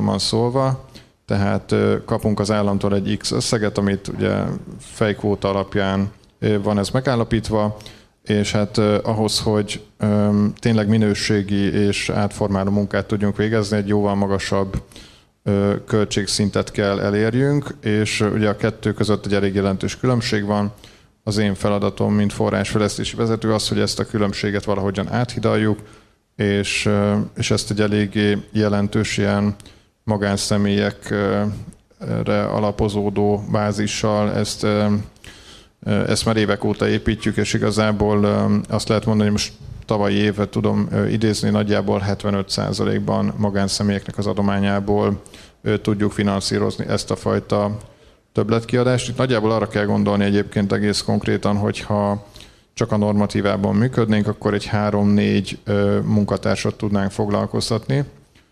finoman szólva, tehát kapunk az államtól egy X összeget, amit ugye fejkvóta alapján van ez megállapítva, és hát ahhoz, hogy tényleg minőségi és átformáló munkát tudjunk végezni, egy jóval magasabb költségszintet kell elérjünk, és ugye a kettő között egy elég jelentős különbség van. Az én feladatom, mint forrásfejlesztési vezető az, hogy ezt a különbséget valahogyan áthidaljuk, és ezt egy eléggé jelentős ilyen magánszemélyekre alapozódó bázissal, ezt már évek óta építjük, és igazából azt lehet mondani, hogy most tavalyi évet tudom idézni, nagyjából 75%-ban magánszemélyeknek az adományából tudjuk finanszírozni ezt a fajta többletkiadást. Itt nagyjából arra kell gondolni egyébként egész konkrétan, hogyha csak a normatívában működnénk, akkor egy 3-4 munkatársat tudnánk foglalkoztatni.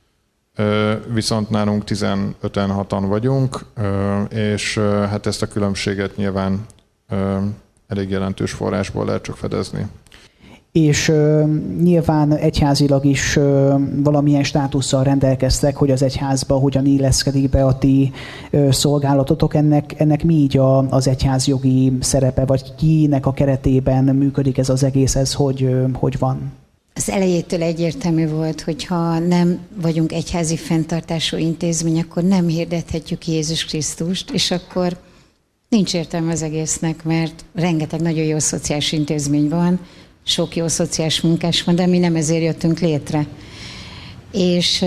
Viszont nálunk 15-6-an vagyunk, és hát ezt a különbséget nyilván elég jelentős forrásból lehet csak fedezni. És nyilván egyházilag is valamilyen státusszal rendelkeztek, hogy az egyházba hogyan illeszkedik be a ti szolgálatotok. Ennek mi így az egyházjogi szerepe, vagy kinek a keretében működik ez az egész, ez hogy van? Az elejétől egyértelmű volt, hogy ha nem vagyunk egyházi fenntartású intézmény, akkor nem hirdethetjük Jézus Krisztust, és akkor nincs értelme az egésznek, mert rengeteg nagyon jó szociális intézmény van, sok jó szociális munkás van, de mi nem ezért jöttünk létre. És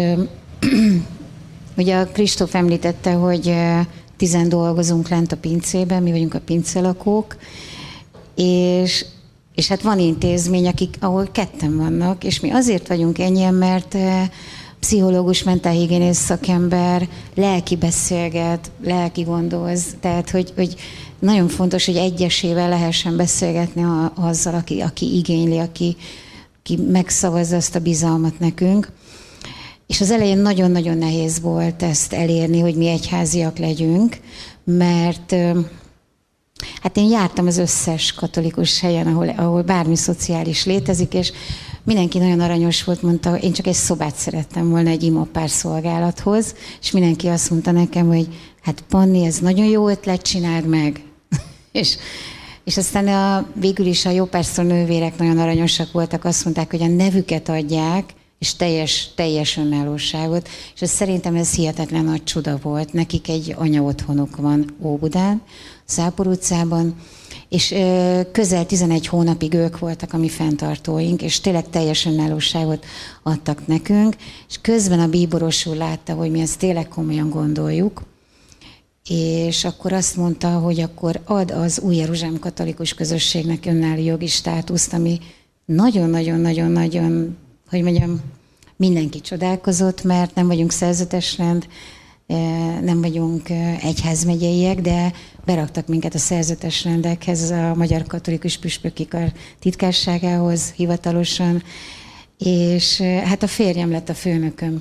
ugye a Kristóf említette, hogy 10 dolgozunk lent a pincében, mi vagyunk a pincelakók, és hát van intézmény, ahol 2 vannak, és mi azért vagyunk ennyien, mert pszichológus, mentálhigiénész szakember, lelki beszélget, lelki gondoz, tehát hogy nagyon fontos, hogy egyesével lehessen beszélgetni azzal, aki igényli, aki megszavazza azt a bizalmat nekünk. És az elején nagyon-nagyon nehéz volt ezt elérni, hogy mi egyháziak legyünk, mert hát én jártam az összes katolikus helyen, ahol bármi szociális létezik, és mindenki nagyon aranyos volt, mondta, én csak egy szobát szerettem volna egy imapár szolgálathoz, és mindenki azt mondta nekem, hogy hát Panni, ez nagyon jó ötlet, csináld meg. és aztán végül is a jópárszor nővérek nagyon aranyosak voltak, azt mondták, hogy a nevüket adják, és teljes önállóságot, és szerintem ez hihetetlen nagy csoda volt. Nekik egy anyaotthonuk van Óbudán, Zápor utcában, és közel 11 hónapig ők voltak a mi fenntartóink, és tényleg teljes önállóságot adtak nekünk, és közben a bíboros úr látta, hogy mi ezt tényleg komolyan gondoljuk, és akkor azt mondta, hogy akkor ad az Új Jeruzsálem katolikus közösségnek önálló jogi státuszt, ami nagyon-nagyon-nagyon-nagyon, hogy mondjam, mindenki csodálkozott, mert nem vagyunk szerzetes rend, nem vagyunk egyházmegyeiek, de beraktak minket a szerzetes rendekhez, a Magyar Katolikus Püspöki Kar titkárságához hivatalosan, és hát a férjem lett a főnököm.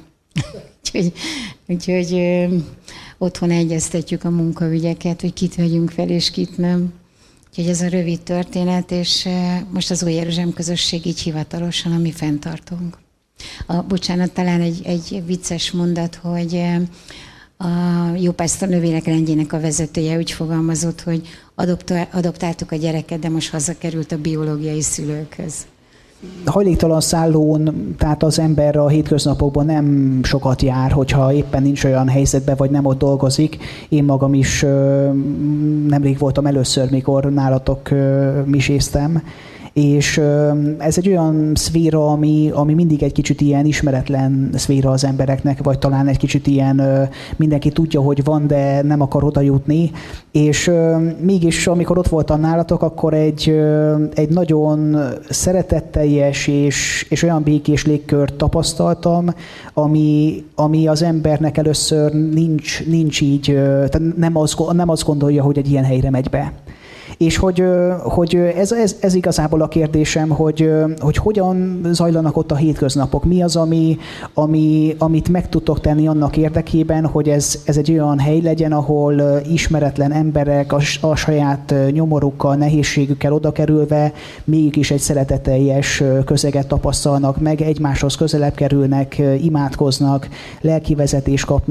úgyhogy otthon egyeztetjük a munkaügyeket, hogy kit vegyünk fel és kit nem. Úgyhogy ez a rövid történet, és most az Új Jeruzsálem közösség így hivatalosan a mi fenntartónk. Bocsánat, talán egy vicces mondat, hogy a jópásztor nővérek rendjének a vezetője úgy fogalmazott, hogy adoptáltuk a gyereket, de most hazakerült a biológiai szülőkhöz. Hajléktalan szállón, tehát az ember a hétköznapokban nem sokat jár, hogyha éppen nincs olyan helyzetben, vagy nem ott dolgozik. Én magam is nemrég voltam először, mikor nálatok miséztem, és ez egy olyan szféra, ami mindig egy kicsit ilyen ismeretlen szféra az embereknek, vagy talán egy kicsit ilyen mindenki tudja, hogy van, de nem akar oda jutni. És mégis, amikor ott voltam nálatok, akkor egy nagyon szeretetteljes és olyan békés légkört tapasztaltam, ami az embernek először nincs így, tehát nem azt gondolja, hogy egy ilyen helyre megy be. És hogy ez igazából a kérdésem, hogy hogyan zajlanak ott a hétköznapok. Mi az, amit meg tudtok tenni annak érdekében, hogy ez egy olyan hely legyen, ahol ismeretlen emberek a saját nyomorukkal, nehézségükkel odakerülve mégis egy szeretetteljes közeget tapasztalnak meg, egymáshoz közelebb kerülnek, imádkoznak, lelkivezetést kapnak,